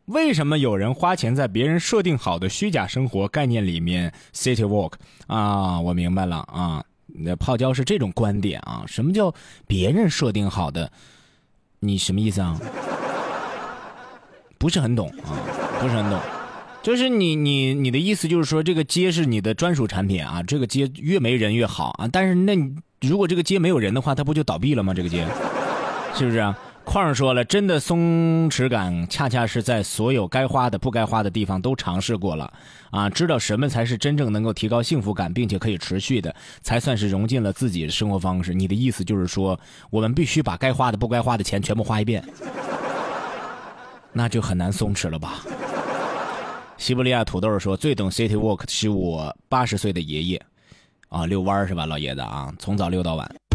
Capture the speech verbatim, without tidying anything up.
为什么有人花钱在别人设定好的虚假生活概念里面 city walk 啊？我明白了啊，泡椒是这种观点啊。什么叫别人设定好的？你什么意思啊？不是很懂啊，不是很懂。就是你你你的意思就是说这个街是你的专属产品啊，这个街越没人越好啊。但是那你如果这个街没有人的话，它不就倒闭了吗？这个街是不是啊？况说了，真的松弛感恰恰是在所有该花的不该花的地方都尝试过了啊，知道什么才是真正能够提高幸福感并且可以持续的，才算是融进了自己的生活方式。你的意思就是说，我们必须把该花的不该花的钱全部花一遍，那就很难松弛了吧？西伯利亚土豆说，最懂 City Walk 是我八十岁的爷爷啊，遛弯是吧，老爷子啊，从早遛到晚。